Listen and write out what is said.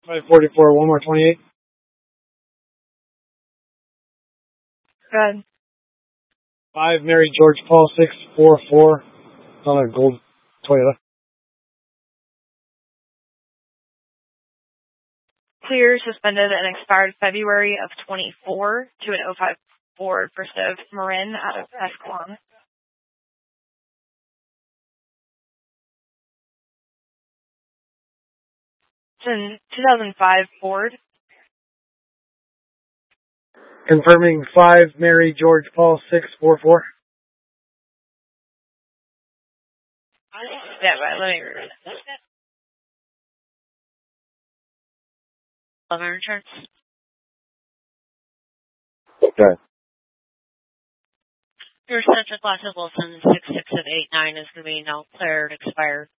544, one more 28. Good. 5 Mary George Paul 644. On a gold Toyota. Clear, suspended, and expired February of 24 to an 05 Ford Perciv Marin out of Escalon. It's in 2005 Ford. Confirming 5 Mary George Paul 644. Yeah, but let me read it. Love insurance. Okay. Your central class of Wilson 66089 is going to be now cleared, expired.